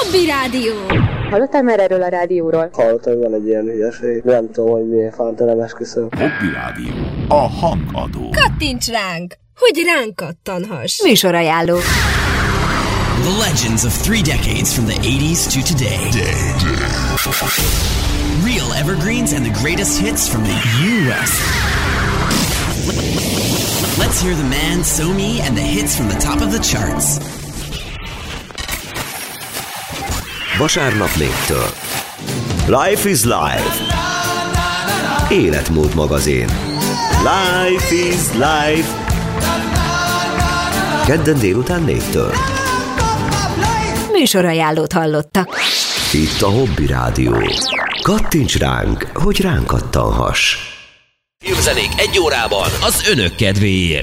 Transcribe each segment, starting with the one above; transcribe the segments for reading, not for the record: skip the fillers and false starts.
Hobby Rádió. Hallottál már erről a rádióról? Hallottam, hogy van egy ilyen hülyeség. Nem tudom, hogy milyen fánta, esküszöm. Hobby Rádió. A hangadó. Kattints ránk, hogy ránk kattanhass. Műsorajánló. The legends of 3 decades from the 80s to today. Real evergreens and the greatest hits from the U.S. Let's hear the man, So-Me, and the hits from the top of the charts. Vasárnap 4-től. Life is Life. Életmód magazin. Life is Life. Kedden délután 4-től. Műsorajánlót hallottak. Itt a Hobby Rádió. Kattints ránk, hogy ránk kattanhass. Hírzenék 1 órában az önök kedvéért.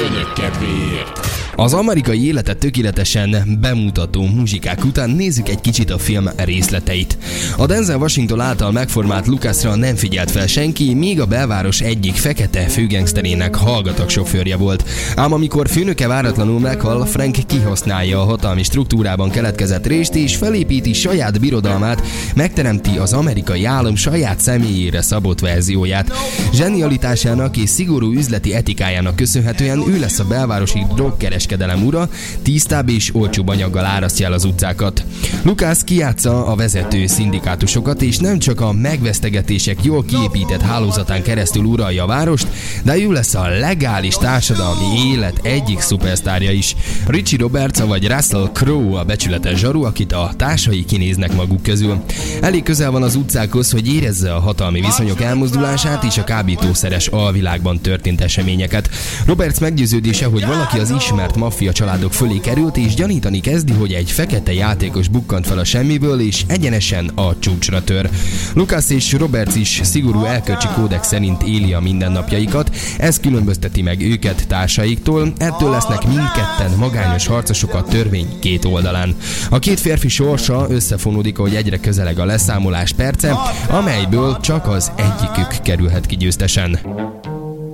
Az amerikai életet tökéletesen bemutató muzsikák után nézzük egy kicsit a film részleteit. A Denzel Washington által megformált Lucasra nem figyelt fel senki, míg a belváros egyik fekete főgengszterének hallgatag sofőrje volt. Ám amikor főnöke váratlanul meghal, Frank kihasználja a hatalmi struktúrában keletkezett rést és felépíti saját birodalmát, megteremti az amerikai állam saját személyére szabott verzióját. Zsenialitásának és szigorú üzleti etikájának köszönhetően ő lesz a belvárosi drogkereskedelem ura, tisztább és olcsóbb anyaggal árasztja el az utcákat. Lucas kijátsza a vezető szindikátusokat, és nem csak a megvesztegetések jól kiépített hálózatán keresztül uralja a várost, de ő lesz a legális társadalmi élet egyik szupersztárja is. Richie Roberts vagy Russell Crowe a becsületes zsaru, akit a társai kinéznek maguk közül. Elég közel van az utcákhoz, hogy érezze a hatalmi viszonyok elmozdulását és a kábítószeres alvilágban történt eseményeket. Roberts meggyőződése, hogy valaki az ismert maffia családok fölé került, és gyanítani kezdi, hogy egy fekete játékos bukkant fel a semmiből, és egyenesen a csúcsra tör. Lucas és Roberts is szigorú elkölcsi kódex szerint éli a mindennapjaikat, ez különbözteti meg őket társaiktól, ettől lesznek mindketten magányos harcosok a törvény két oldalán. A két férfi sorsa összefonódik, hogy egyre közeleg a leszámolás perce, amelyből csak az egyikük kerülhet ki győztesen.